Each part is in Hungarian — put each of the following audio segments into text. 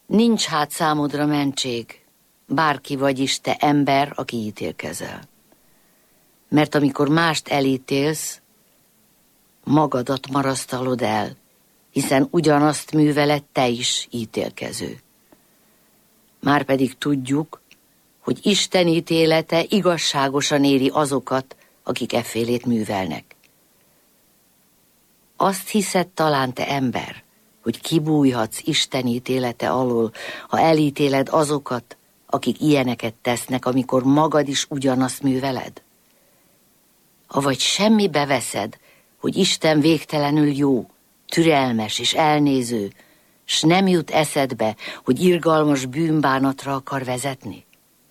Nincs hát számodra mentség, bárki vagy is te ember, aki ítélkezel. Mert amikor mást elítélsz, magadat marasztalod el, hiszen ugyanazt műveled te is, ítélkező. Márpedig tudjuk, hogy Isten ítélete igazságosan éri azokat, akik effélét művelnek. Azt hiszed talán, te ember, hogy kibújhatsz Isten ítélete alól, ha elítéled azokat, akik ilyeneket tesznek, amikor magad is ugyanazt műveled? Avagy semmibe veszed, hogy Isten végtelenül jó, türelmes és elnéző, s nem jut eszedbe, hogy irgalmas bűnbánatra akar vezetni?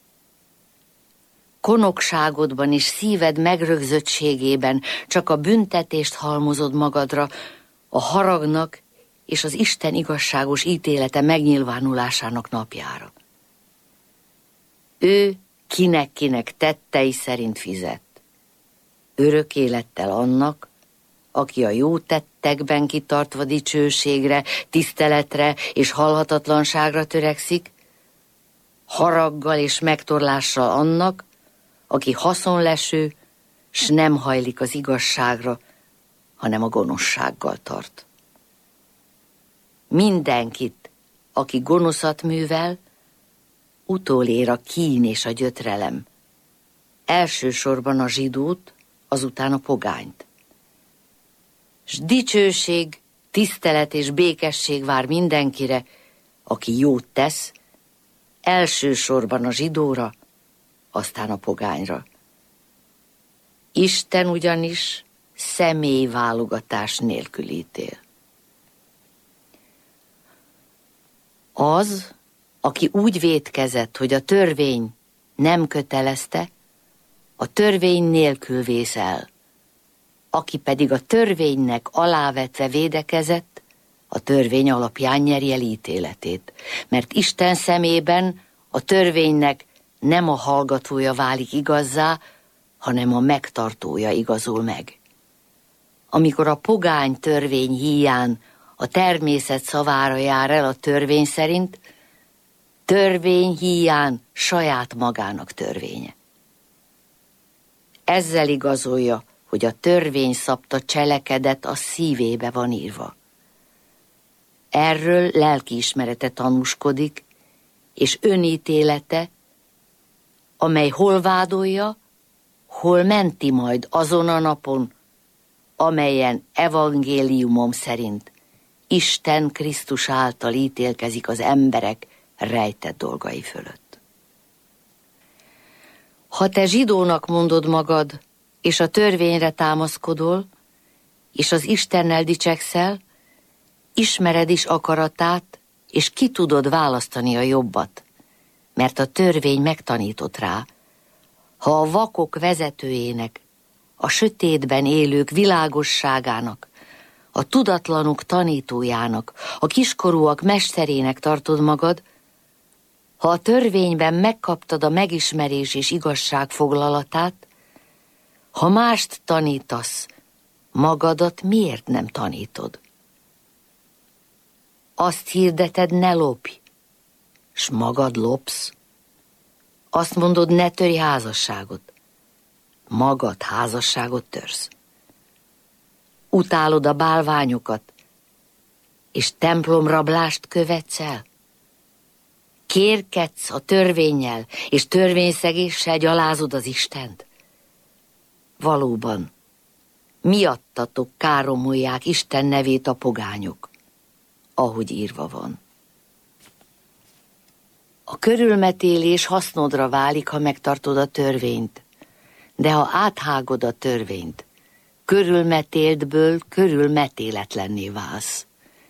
Konokságodban és szíved megrögzöttségében csak a büntetést halmozod magadra, a haragnak és az Isten igazságos ítélete megnyilvánulásának napjára. Ő kinek-kinek tettei szerint fizet. Örök élettel annak, aki a jó tettekben kitartva dicsőségre, tiszteletre és halhatatlanságra törekszik, haraggal és megtorlással annak, aki haszonleső, s nem hajlik az igazságra, hanem a gonoszsággal tart. Mindenkit, aki gonoszat művel, utolér a kín és a gyötrelem. Elsősorban a zsidót, azután a pogányt. S dicsőség, tisztelet és békesség vár mindenkire, aki jót tesz, elsősorban a zsidóra, aztán a pogányra. Isten ugyanis személyválogatás nélkül ítél. Az, aki úgy vétkezett, hogy a törvény nem kötelezte, a törvény nélkül vész el. Aki pedig a törvénynek alávetve védekezett, a törvény alapján nyeri el ítéletét, mert Isten szemében a törvénynek nem a hallgatója válik igazzá, hanem a megtartója igazul meg. Amikor a pogány törvény híján a természet szavára jár el a törvény szerint, törvény híján saját magának törvénye. Ezzel igazolja, hogy a törvény szabta cselekedet a szívébe van írva. Erről lelkiismerete tanúskodik, és önítélete, amely hol vádolja, hol menti majd azon a napon, amelyen evangéliumom szerint Isten Krisztus által ítélkezik az emberek rejtett dolgai fölött. Ha te zsidónak mondod magad, és a törvényre támaszkodol, és az Istennel dicsekszel, ismered is akaratát, és ki tudod választani a jobbat, mert a törvény megtanított rá, ha a vakok vezetőjének, a sötétben élők világosságának, a tudatlanok tanítójának, a kiskorúak mesterének tartod magad, ha a törvényben megkaptad a megismerés és igazság foglalatát, ha mást tanítasz, magadat miért nem tanítod? Azt hirdeted, ne lopj, s magad lopsz. Azt mondod, ne törj házasságot, magad házasságot törsz. Utálod a bálványokat, és templomrablást követsz el? Kérkedsz a törvénnyel, és törvényszegéssel gyalázod az Istent? Valóban, miattatok káromolják Isten nevét a pogányok, ahogy írva van. A körülmetélés hasznodra válik, ha megtartod a törvényt, de ha áthágod a törvényt, körülmetéltből körülmetéletlenné válsz.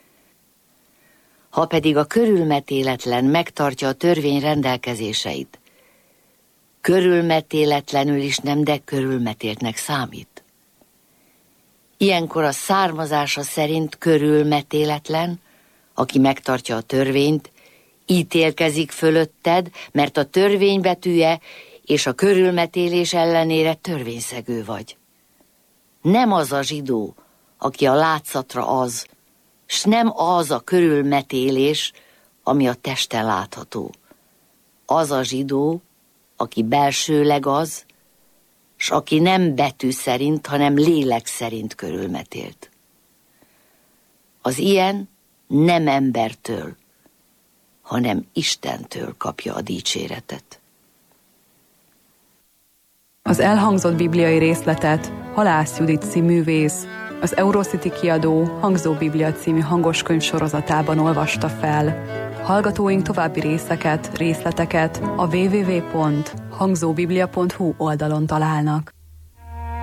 Ha pedig a körülmetéletlen megtartja a törvény rendelkezéseit, körülmetéletlenül is nem, de körülmetéltnek számít. Ilyenkor a származása szerint körülmetéletlen, aki megtartja a törvényt, ítélkezik fölötted, mert a törvény betűje és a körülmetélés ellenére törvényszegő vagy. Nem az a zsidó, aki a látszatra az, s nem az a körülmetélés, ami a testen látható. Az a zsidó, aki belsőleg az, s aki nem betű szerint, hanem lélek szerint körülmetélt. Az ilyen nem embertől, hanem Istentől kapja a dicséretet. Az elhangzott bibliai részletet Halász Judit színművész az Eurocity kiadó Hangzó Biblia című hangoskönyv sorozatában olvasta fel. Hallgatóink további részleteket a www.hangzóbiblia.hu oldalon találnak.